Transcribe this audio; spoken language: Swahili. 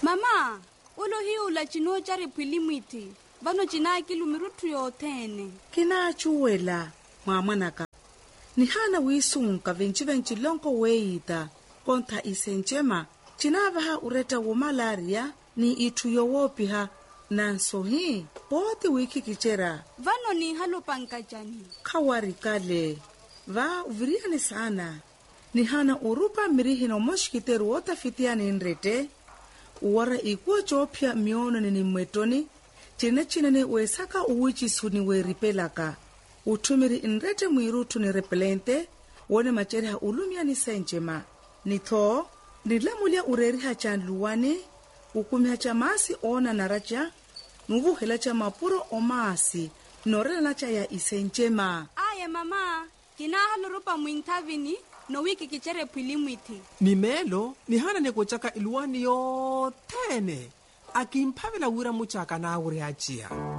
Mama, ulo hiu la chino chari pilimwiti. Vano china kilumirutu yothene. Kina chuwela, mwamanaka. Ni hana wisunga venchi lonko weita. Konta isenchema. China vaha ureta wo malaria ni itu yowopiha. Nanso hii, poti wiki kichera. Vano ni halo pankajani. Kawari kale. Va uviriani sana. Ni hana urupa mirihi no moshkiteru wota fitiani nrete. Uwara ikuwa chopia miono ni mwetoni. China ne wesaka uwichi suni weripelaka. Utumiri nrete mwirutu ni repelente. Wone macheri ha ulumia ni senchema. Ni to, nilamulia ureri ha chanluwane. Ukumi hacha maasi ona naracha. Nuvu helacha mapuro o maasi. Norela nacha ya isenchema. Aye mama, kina halo rupa mwintavini. No wiki kichere pilimwiti. Ni melo, ni hana ne kuchaka iluwani yothene. Akimpavela wira muchaka na ure achia.